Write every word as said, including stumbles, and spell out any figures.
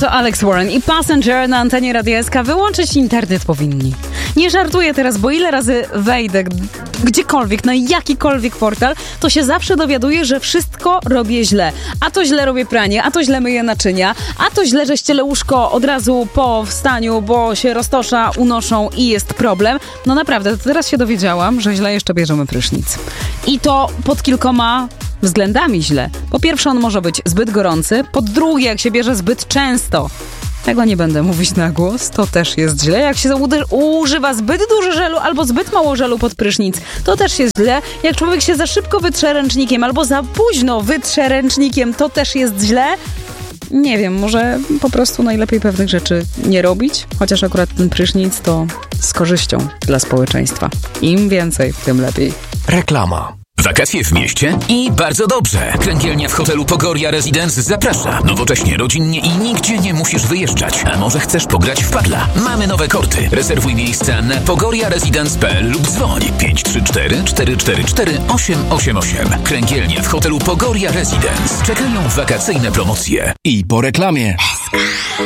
to Alex Warren i Passenger na antenie Radia S K. Wyłączyć internet powinni. Nie żartuję teraz, bo ile razy wejdę gdziekolwiek, na jakikolwiek portal, to się zawsze dowiaduję, że wszystko robię źle. A to źle robię pranie, a to źle myję naczynia, a to źle, że ścielę łóżko od razu po wstaniu, bo się roztosza, unoszą i jest problem. No naprawdę, to teraz się dowiedziałam, że źle jeszcze bierzemy prysznic. I to pod kilkoma względami źle. Po pierwsze, on może być zbyt gorący. Po drugie, jak się bierze zbyt często. Tego nie będę mówić na głos, to też jest źle. Jak się udy- używa zbyt dużo żelu albo zbyt mało żelu pod prysznic, to też jest źle. Jak człowiek się za szybko wytrze ręcznikiem albo za późno wytrze ręcznikiem, to też jest źle. Nie wiem, może po prostu najlepiej pewnych rzeczy nie robić, chociaż akurat ten prysznic to z korzyścią dla społeczeństwa. Im więcej, tym lepiej. Reklama. Wakacje w mieście i bardzo dobrze. Kręgielnia w hotelu Pogoria Residence zaprasza. Nowocześnie, rodzinnie i nigdzie nie musisz wyjeżdżać. A może chcesz pograć w padla? Mamy nowe korty. Rezerwuj miejsca na pogoria residence kropka p l lub dzwoń pięć trzy cztery cztery cztery cztery osiem osiem osiem. Kręgielnia w hotelu Pogoria Residence. Czekają wakacyjne promocje. I po reklamie.